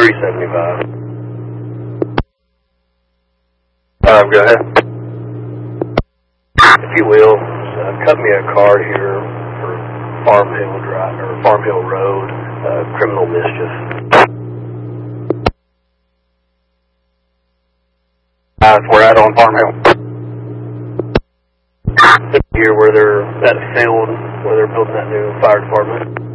375. Go ahead. If you will, cut me a card here for Farm Hill Drive or Farm Hill Road, criminal mischief. We're out on Farm Hill. Here where they're at a field where they're building that new fire department.